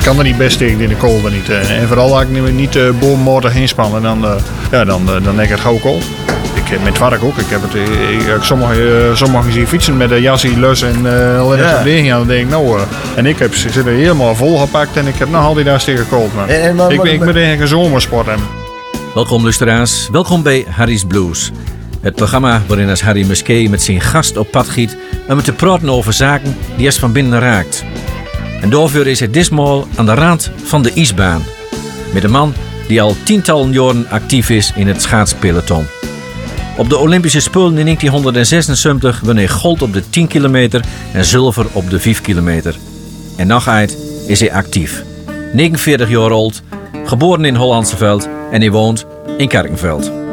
kan er niet best tegen in de koolde niet. En vooral als ik niet bovenmotor inspannen, dan denk ik het gauw koud. Met werk ook. Ik heb het, sommigen zien fietsen met een jasje, lus en alleen zo'n ding aan. Dan denk ik, en ik zit er helemaal volgepakt en ik heb nog altijd daar tegen koud. Ik moet eigenlijk een zomersport hebben. Welkom luisteraars, welkom bij Harry's Blues. Het programma waarin als Harry Muskee met zijn gast op pad giet om met te praten over zaken die eens van binnen raakt. En daarvoor is het ditmaal aan de rand van de ijsbaan. Met een man die al tientallen jaren actief is in het schaatspeloton. Op de Olympische Spelen in 1976 won hij goud op de 10 kilometer en zilver op de 5 kilometer. En nog uit is hij actief. 49 jaar oud, geboren in Hollandseveld en hij woont in Kerkenveld.